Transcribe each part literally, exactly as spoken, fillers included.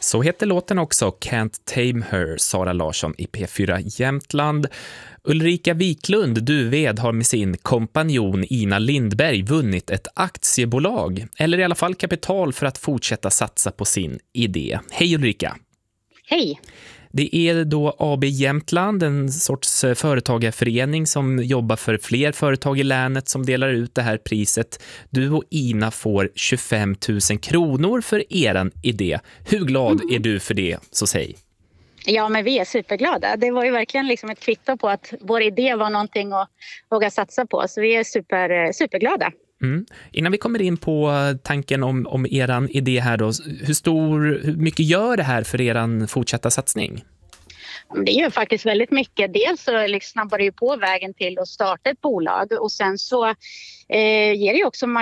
Så heter låten också, Can't Tame Her, Sara Larsson i P fyra Jämtland. Ulrika Wiklund, Duved, har med sin kompanjon Ina Lindberg vunnit ett aktiebolag, eller i alla fall kapital för att fortsätta satsa på sin idé. Hej Ulrika! Hej! Det är då A B Jämtland, en sorts företagarförening som jobbar för fler företag i länet som delar ut det här priset. Du och Ina får tjugofem tusen kronor för eran idé. Hur glad mm. är du för det, så säg? Ja, men vi är superglada. Det var ju verkligen liksom ett kvitto på att vår idé var någonting att våga satsa på. Så vi är super, superglada. Mm. Innan vi kommer in på tanken om, om eran idé här då, hur stor, hur mycket gör det här för eran fortsatta satsning? Det gör faktiskt väldigt mycket. Dels så liksom snabbar det ju på vägen till att starta ett bolag, och sen så eh, ger det ju också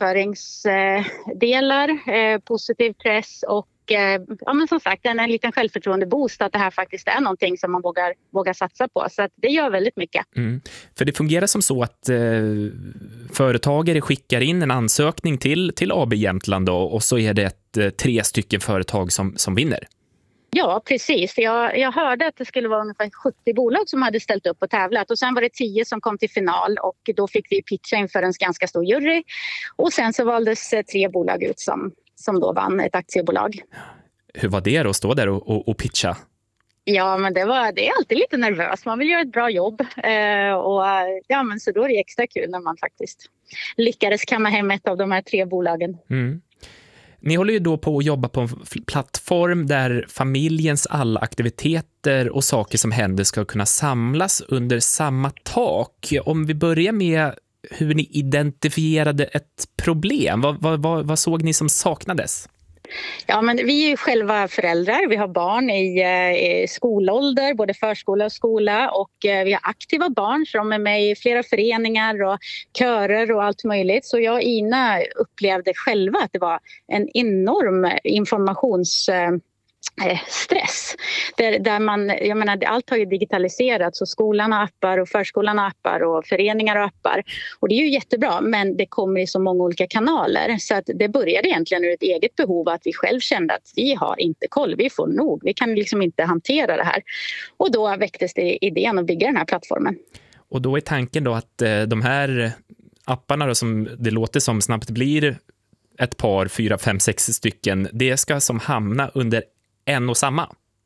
marknadsföringsdelar, eh, positiv press och eh, ja, men som sagt en, en liten självförtroende boost att det här faktiskt är någonting som man vågar, vågar satsa på. Så att det gör väldigt mycket. Mm. För det fungerar som så att eh, företagare skickar in en ansökning till, till A B Jämtland då, och så är det ett, eh, tre stycken företag som, som vinner. Ja, precis. Jag, jag hörde att det skulle vara ungefär sjuttio bolag som hade ställt upp och tävlat. Och sen var det tio som kom till final, och då fick vi pitcha inför en ganska stor jury. Och sen så valdes tre bolag ut som, som då vann ett aktiebolag. Hur var det då att stå där och, och, och pitcha? Ja, men det, var, det är alltid lite nervöst. Man vill göra ett bra jobb. Eh, och, ja, men så då är det extra kul när man faktiskt lyckades kamma hem ett av de här tre bolagen. Mm. Ni håller ju då på att jobba på en plattform där familjens alla aktiviteter och saker som händer ska kunna samlas under samma tak. Om vi börjar med hur ni identifierade ett problem, vad, vad, vad, vad såg ni som saknades? Ja, men vi är ju själva föräldrar. Vi har barn i, i skolålder, både förskola och skola, och eh, vi har aktiva barn som är med i flera föreningar och körer och allt möjligt. Så jag och Ina upplevde själva att det var en enorm informations... Eh, stress. Där, där man, jag menar, allt har ju digitaliserats, så skolan har appar och förskolan har appar och föreningar har appar. Och det är ju jättebra, men det kommer i så många olika kanaler. Så att det började egentligen ur ett eget behov, att vi själv kände att vi har inte koll, vi får nog. Vi kan liksom inte hantera det här. Och då väcktes det idén att bygga den här plattformen. Och då är tanken då att eh, de här apparna då, som det låter som snabbt blir ett par, fyra, fem, sex stycken, det ska som hamna under en och samma.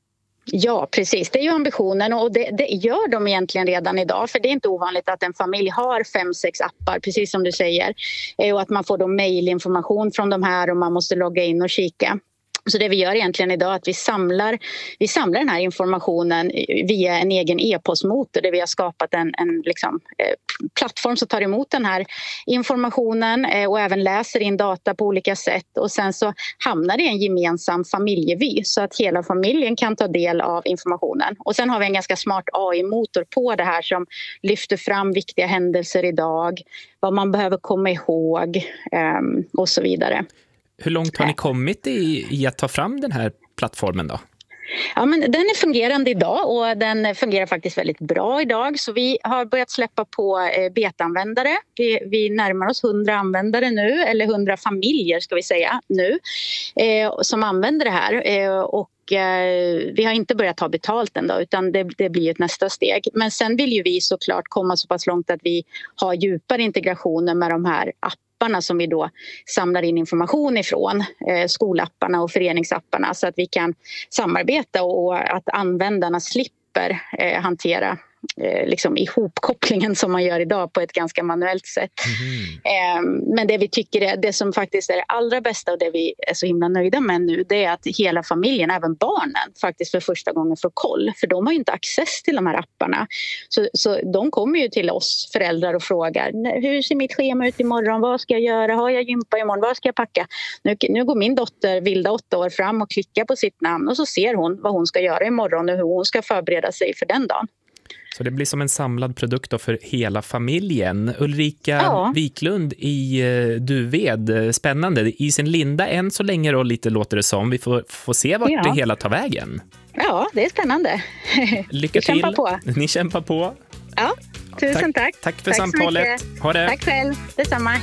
Ja, precis. Det är ju ambitionen, och det, det gör de egentligen redan idag. För det är inte ovanligt att en familj har fem, sex appar, precis som du säger. Och att man får då mejlinformation från de här och man måste logga in och kika. Så det vi gör egentligen idag är att vi samlar, vi samlar den här informationen via en egen e-postmotor, där vi har skapat en, en liksom, eh, plattform som tar emot den här informationen eh, och även läser in data på olika sätt. Och sen så hamnar det i en gemensam familjevy, så att hela familjen kan ta del av informationen. Och sen har vi en ganska smart A I-motor på det här som lyfter fram viktiga händelser idag, vad man behöver komma ihåg eh, och så vidare. Hur långt har ni kommit i, i att ta fram den här plattformen då? Ja, men den är fungerande idag, och den fungerar faktiskt väldigt bra idag. Så vi har börjat släppa på eh, beta-användare. Vi, vi närmar oss hundra användare nu, eller hundra familjer ska vi säga nu, eh, som använder det här. Eh, och eh, vi har inte börjat ta betalt än då, utan det, det blir ett nästa steg. Men sen vill ju vi såklart komma så pass långt att vi har djupare integrationer med de här apparna som vi då samlar in information ifrån, eh, skolapparna och föreningsapparna, så att vi kan samarbeta och att användarna slipper eh, hantera eh, liksom ihopkopplingen som man gör idag på ett ganska manuellt sätt. Mm. Eh, men det vi tycker är det som faktiskt är det allra bästa, och det vi är så himla nöjda med nu, det är att hela familjen, även barnen, faktiskt för första gången får koll, för de har ju inte access till de här apparna. Så, så de kommer ju till oss föräldrar och frågar: hur ser mitt schema ut imorgon? Vad ska jag göra? Har jag gympa imorgon? Vad ska jag packa? Nu, nu går min dotter, Vilda, åtta år, fram och klickar på sitt namn, och så ser hon vad hon ska göra imorgon och hur hon ska förbereda sig för den dagen. Så det blir som en samlad produkt då för hela familjen. Ulrika ja. Wiklund i uh, Duved, spännande. I sin linda än så länge då, lite låter det som. Vi får, får se vart ja. det hela tar vägen. Ja, det är spännande. Lycka till. Kämpar på. Ni kämpar på. Ja, tusen tack. Tack, tack för tack samtalet. Ha det. Tack själv. Detsamma.